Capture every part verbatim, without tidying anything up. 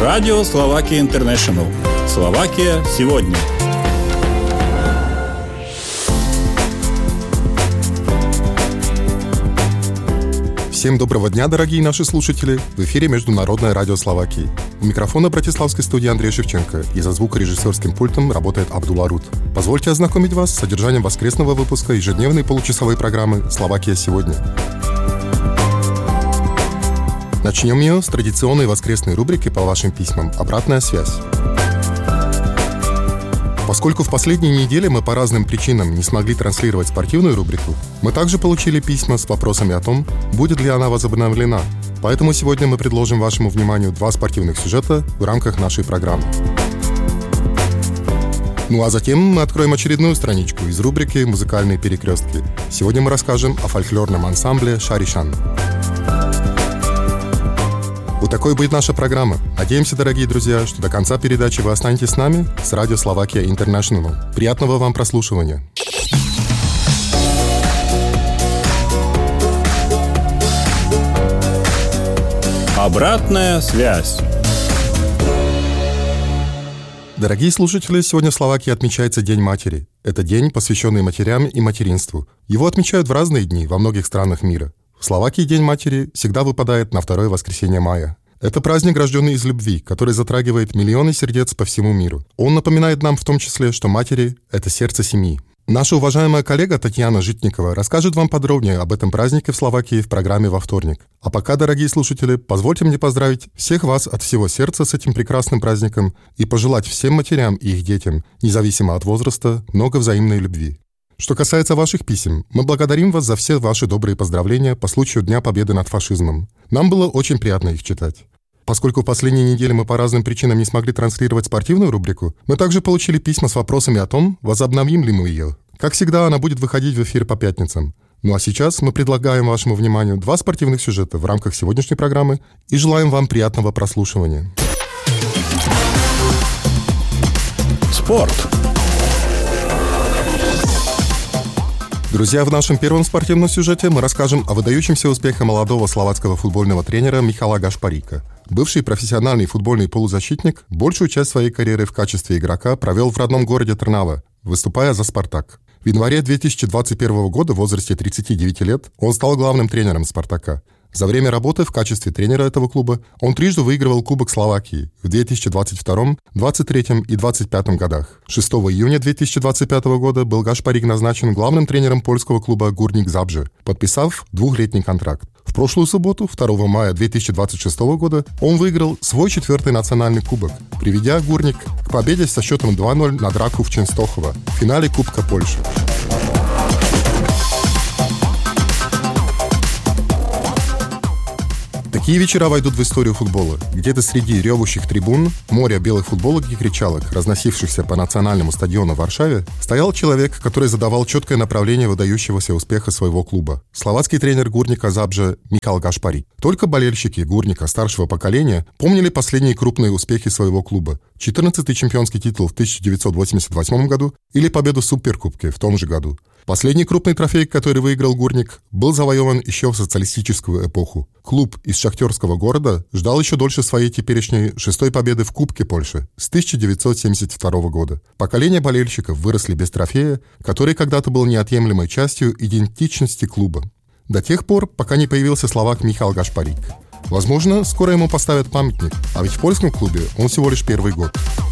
Радио Словакия Интернешнл. Словакия сегодня. Всем доброго дня, дорогие наши слушатели! В эфире Международное радио Словакии. У микрофона братиславской студии Андрей Шевченко, и за звукорежиссерским пультом работает Абдулла Рут. Позвольте ознакомить вас с содержанием воскресного выпуска ежедневной получасовой программы «Словакия сегодня». Начнем ее с традиционной воскресной рубрики по вашим письмам «Обратная связь». Поскольку в последние недели мы по разным причинам не смогли транслировать спортивную рубрику, мы также получили письма с вопросами о том, будет ли она возобновлена. Поэтому сегодня мы предложим вашему вниманию два спортивных сюжета в рамках нашей программы. Ну а затем мы откроем очередную страничку из рубрики «Музыкальные перекрестки». Сегодня мы расскажем о фольклорном ансамбле «Шаришан». Вот такой будет наша программа. Надеемся, дорогие друзья, что до конца передачи вы останетесь с нами, с радио Словакия Интернешнл. Приятного вам прослушивания. Обратная связь. Дорогие слушатели, сегодня в Словакии отмечается День матери. Это день, посвященный матерям и материнству. Его отмечают в разные дни во многих странах мира. В Словакии День матери всегда выпадает на второе воскресенье мая. Это праздник, рожденный из любви, который затрагивает миллионы сердец по всему миру. Он напоминает нам в том числе, что матери – это сердце семьи. Наша уважаемая коллега Татьяна Житникова расскажет вам подробнее об этом празднике в Словакии в программе во вторник. А пока, дорогие слушатели, позвольте мне поздравить всех вас от всего сердца с этим прекрасным праздником и пожелать всем матерям и их детям, независимо от возраста, много взаимной любви. Что касается ваших писем, мы благодарим вас за все ваши добрые поздравления по случаю Дня Победы над фашизмом. Нам было очень приятно их читать. Поскольку в последние недели мы по разным причинам не смогли транслировать спортивную рубрику, мы также получили письма с вопросами о том, возобновим ли мы ее. Как всегда, она будет выходить в эфир по пятницам. Ну а сейчас мы предлагаем вашему вниманию два спортивных сюжета в рамках сегодняшней программы и желаем вам приятного прослушивания. Спорт. Друзья, в нашем первом спортивном сюжете мы расскажем о выдающемся успехе молодого словацкого футбольного тренера Мichala Gašparíka. Бывший профессиональный футбольный полузащитник большую часть своей карьеры в качестве игрока провел в родном городе Трнава, выступая за «Спартак». В январе две тысячи двадцать первого года в возрасте тридцати девяти лет он стал главным тренером «Спартака». За время работы в качестве тренера этого клуба он трижды выигрывал Кубок Словакии в две тысячи двадцать втором, двадцать третьем и двадцать пятом годах. шестого июня две тысячи двадцать пятого года был Gašparík назначен главным тренером польского клуба Górnik Zabrze, подписав двухлетний контракт. В прошлую субботу, второго мая две тысячи двадцать шестого года, он выиграл свой четвертый национальный кубок, приведя Górnik к победе со счетом два ноль над Raków Częstochowa в финале Кубка Польши. Такие вечера войдут в историю футбола. Где-то среди ревущих трибун, моря белых футболок и кричалок, разносившихся по национальному стадиону в Варшаве, стоял человек, который задавал четкое направление выдающегося успеха своего клуба. Словацкий тренер Górnika Zabrze Michal Gašparík. Только болельщики Górnika старшего поколения помнили последние крупные успехи своего клуба. четырнадцатый чемпионский титул в тысяча девятьсот восемьдесят восьмом году или победу в Суперкубке в том же году. Последний крупный трофей, который выиграл Górnik, был завоеван еще в социалистическую эпоху. Клуб из шахтерского города ждал еще дольше своей теперешней шестой победы в Кубке Польши с тысяча девятьсот семьдесят второго года. Поколения болельщиков выросли без трофея, который когда-то был неотъемлемой частью идентичности клуба. До тех пор, пока не появился словак Michal Gašparík. Возможно, скоро ему поставят памятник, а ведь в польском клубе он всего лишь первый год.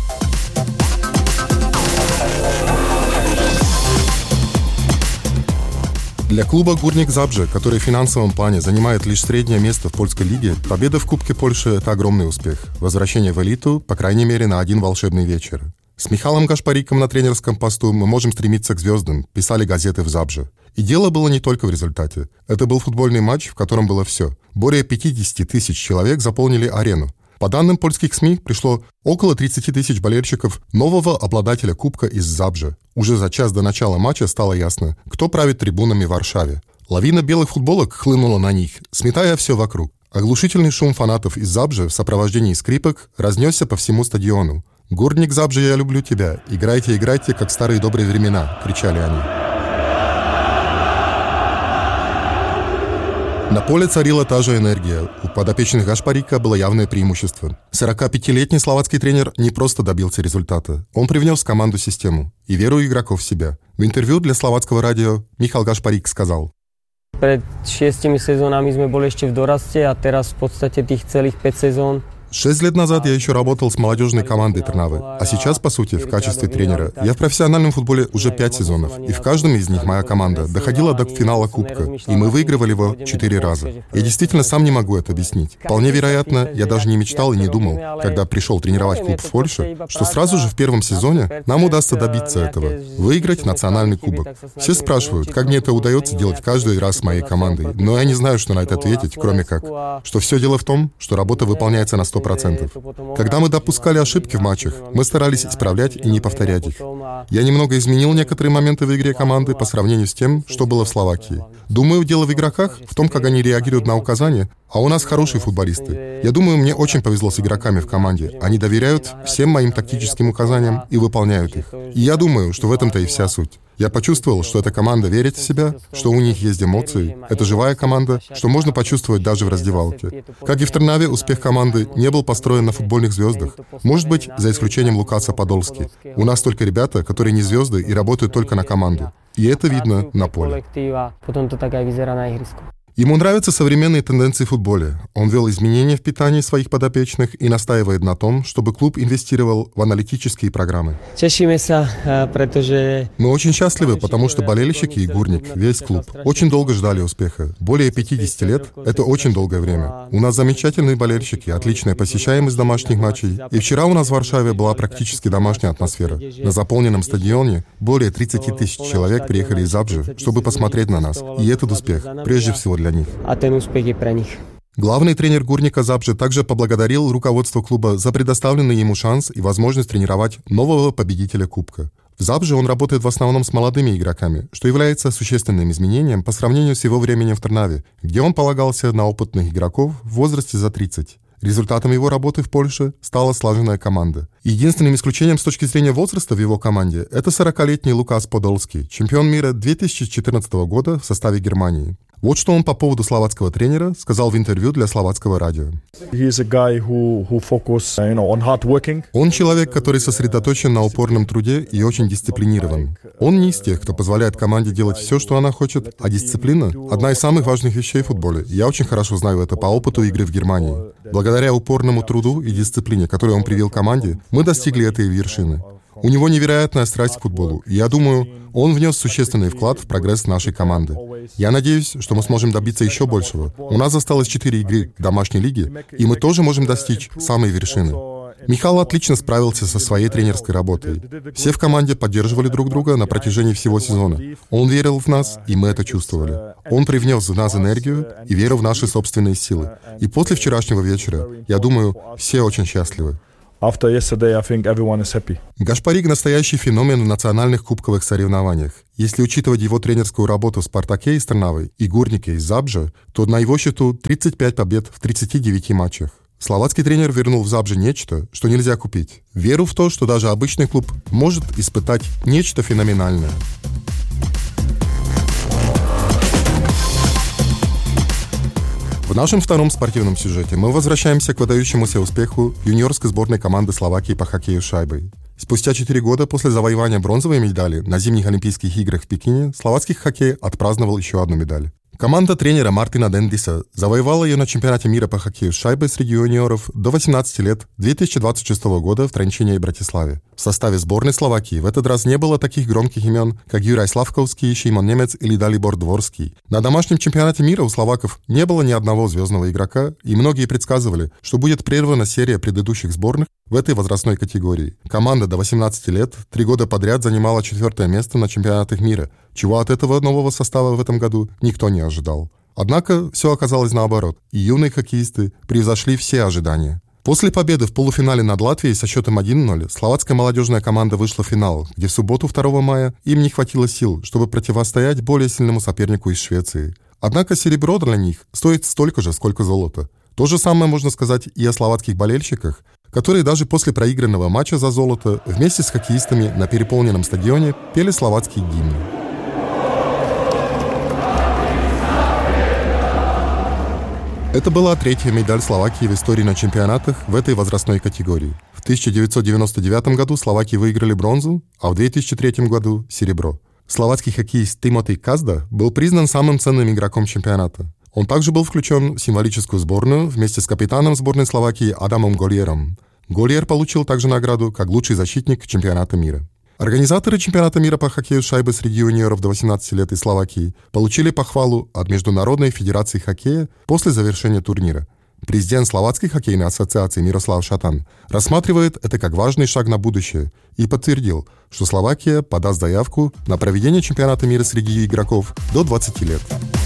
Для клуба Górnik Zabrze, который в финансовом плане занимает лишь среднее место в польской лиге, победа в Кубке Польши – это огромный успех. Возвращение в элиту, по крайней мере, на один волшебный вечер. С Михалом Gašparíkom на тренерском посту мы можем стремиться к звездам, писали газеты в Zabrze. И дело было не только в результате. Это был футбольный матч, в котором было все. Более пятьдесят тысяч человек заполнили арену. По данным польских СМИ, пришло около тридцать тысяч болельщиков нового обладателя Кубка из Zabrze. Уже за час до начала матча стало ясно, кто правит трибунами в Варшаве. Лавина белых футболок хлынула на них, сметая все вокруг. Оглушительный шум фанатов из Zabrze в сопровождении скрипок разнесся по всему стадиону. «Górnik Zabrze, я люблю тебя! Играйте, играйте, как в старые добрые времена!» — кричали они. На поле царила та же энергия. У подопечных Гашпарика было явное преимущество. сорокапятилетний словацкий тренер не просто добился результата. Он привнес в команду систему и веру игроков в себя. В интервью для словацкого радио Michal Gašparík сказал: Pred šiestimi sezónami sme boli ešte v doraste a teraz v podstate tých celých päť sezón. Шесть лет назад я еще работал с молодежной командой Трнавы, а сейчас, по сути, в качестве тренера, я в профессиональном футболе уже пять сезонов, и в каждом из них моя команда доходила до финала Кубка, и мы выигрывали его четыре раза. Я действительно сам не могу это объяснить. Вполне вероятно, я даже не мечтал и не думал, когда пришел тренировать клуб в Польше, что сразу же в первом сезоне нам удастся добиться этого, выиграть национальный кубок. Все спрашивают, как мне это удается делать каждый раз с моей командой, но я не знаю, что на это ответить, кроме как, что все дело в том, что работа выполняется на сто процентов. Когда мы допускали ошибки в матчах, мы старались исправлять и не повторять их. Я немного изменил некоторые моменты в игре команды по сравнению с тем, что было в Словакии. Думаю, дело в игроках, в том, как они реагируют на указания, а у нас хорошие футболисты. Я думаю, мне очень повезло с игроками в команде. Они доверяют всем моим тактическим указаниям и выполняют их. И я думаю, что в этом-то и вся суть. Я почувствовал, что эта команда верит в себя, что у них есть эмоции, это живая команда, что можно почувствовать даже в раздевалке. Как и в Трнаве, успех команды не был построен на футбольных звездах. Может быть, за исключением Лукаса Подолски. У нас только ребята, которые не звезды и работают только на команду. И это видно на поле. Ему нравятся современные тенденции в футболе. Он ввел изменения в питании своих подопечных и настаивает на том, чтобы клуб инвестировал в аналитические программы. Мы очень счастливы, потому что болельщики и Гурник, весь клуб, очень долго ждали успеха. Более пятидесяти лет – это очень долгое время. У нас замечательные болельщики, отличная посещаемость домашних матчей. И вчера у нас в Варшаве была практически домашняя атмосфера. На заполненном стадионе более тридцати тысяч человек приехали из Забжи, чтобы посмотреть на нас. И этот успех прежде всего для для них. Главный тренер Гурника Забжи также поблагодарил руководство клуба за предоставленный ему шанс и возможность тренировать нового победителя Кубка. В Забже он работает в основном с молодыми игроками, что является существенным изменением по сравнению с его временем в Трнаве, где он полагался на опытных игроков в возрасте за тридцать. Результатом его работы в Польше стала слаженная команда. Единственным исключением с точки зрения возраста в его команде это сорокалетний Лукас Подолски, чемпион мира две тысячи четырнадцатого года в составе Германии. Вот что он по поводу словацкого тренера сказал в интервью для словацкого радио. Он человек, который сосредоточен на упорном труде и очень дисциплинирован. Он не из тех, кто позволяет команде делать все, что она хочет, а дисциплина – одна из самых важных вещей в футболе. Я очень хорошо знаю это по опыту игры в Германии. Благодаря упорному труду и дисциплине, которую он привил команде, мы достигли этой вершины. У него невероятная страсть к футболу, и я думаю, он внес существенный вклад в прогресс нашей команды. Я надеюсь, что мы сможем добиться еще большего. У нас осталось четыре игры к домашней лиге, и мы тоже можем достичь самой вершины. Михаил отлично справился со своей тренерской работой. Все в команде поддерживали друг друга на протяжении всего сезона. Он верил в нас, и мы это чувствовали. Он привнес в нас энергию и веру в наши собственные силы. И после вчерашнего вечера, я думаю, все очень счастливы. After yesterday, I think everyone is happy. Gašparík – настоящий феномен в национальных кубковых соревнованиях. Если учитывать его тренерскую работу в «Спартаке» из Трнавы и «Гурнике» из Забжа, то на его счету тридцать пять побед в тридцати девяти матчах. Словацкий тренер вернул в Забже нечто, что нельзя купить. Веру в то, что даже обычный клуб может испытать нечто феноменальное. В нашем втором спортивном сюжете мы возвращаемся к выдающемуся успеху юниорской сборной команды Словакии по хоккею с шайбой. Спустя четыре года после завоевания бронзовой медали на зимних Олимпийских играх в Пекине словацкий хоккей отпраздновал еще одну медаль. Команда тренера Мартина Дендиса завоевала ее на чемпионате мира по хоккею с шайбой среди юниоров до восемнадцати лет две тысячи двадцать шестого года в Тренчине и Братиславе. В составе сборной Словакии в этот раз не было таких громких имен, как Юрай Славковский, Шимон Немец или Далибор Дворский. На домашнем чемпионате мира у словаков не было ни одного звездного игрока, и многие предсказывали, что будет прервана серия предыдущих сборных в этой возрастной категории. Команда до восемнадцати лет три года подряд занимала четвертое место на чемпионатах мира, чего от этого нового состава в этом году никто не ожидал. Однако все оказалось наоборот, и юные хоккеисты превзошли все ожидания. После победы в полуфинале над Латвией со счетом один ноль словацкая молодежная команда вышла в финал, где в субботу второго мая им не хватило сил, чтобы противостоять более сильному сопернику из Швеции. Однако серебро для них стоит столько же, сколько золото. То же самое можно сказать и о словацких болельщиках, которые даже после проигранного матча за золото вместе с хоккеистами на переполненном стадионе пели словацкий гимн. Это была третья медаль Словакии в истории на чемпионатах в этой возрастной категории. В тысяча девятьсот девяносто девятом году словаки выиграли бронзу, а в две тысячи третьем году – серебро. Словацкий хоккеист Тимоти Казда был признан самым ценным игроком чемпионата. Он также был включен в символическую сборную вместе с капитаном сборной Словакии Адамом Голierом. Голиер получил также награду как лучший защитник чемпионата мира. Организаторы чемпионата мира по хоккею с шайбой среди юниоров до восемнадцати лет из Словакии получили похвалу от Международной федерации хоккея после завершения турнира. Президент Словацкой хоккейной ассоциации Мирослав Шатан рассматривает это как важный шаг на будущее и подтвердил, что Словакия подаст заявку на проведение чемпионата мира среди игроков до двадцати лет.